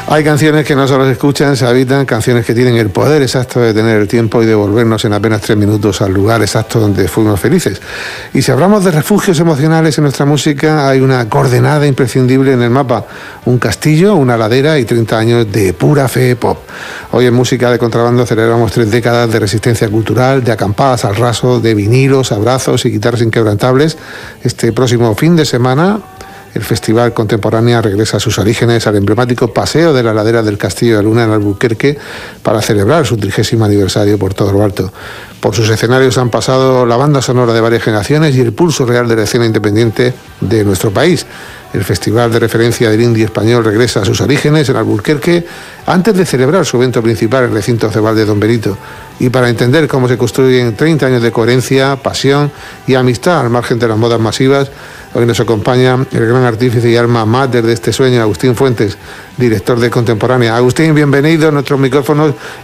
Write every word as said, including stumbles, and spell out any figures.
Hay canciones que no solo se escuchan, se habitan, canciones que tienen el poder exacto de tener el tiempo y de volvernos en apenas tres minutos al lugar exacto donde fuimos felices. Y si hablamos de refugios emocionales en nuestra música, hay una coordenada imprescindible en el mapa: un castillo, una ladera y treinta años de pura fe pop. Hoy en Música de Contrabando celebramos tres décadas de resistencia cultural, de acampadas al raso, de vinilos, abrazos y guitarras inquebrantables. Este próximo fin de semana, el Festival Contemporánea regresa a sus orígenes, al emblemático Paseo de la Ladera del Castillo de Luna en Albuquerque, para celebrar su trigésimo aniversario por todo lo alto. Por sus escenarios han pasado la banda sonora de varias generaciones y el pulso real de la escena independiente de nuestro país. El festival de referencia del indie español regresa a sus orígenes en Albuquerque antes de celebrar su evento principal en el recinto Cebal de Don Benito. Y para entender cómo se construyen treinta años de coherencia, pasión y amistad al margen de las modas masivas, hoy nos acompaña el gran artífice y alma mater de este sueño, Agustín Fuentes, director de Contemporánea. Agustín, bienvenido a nuestros micrófonos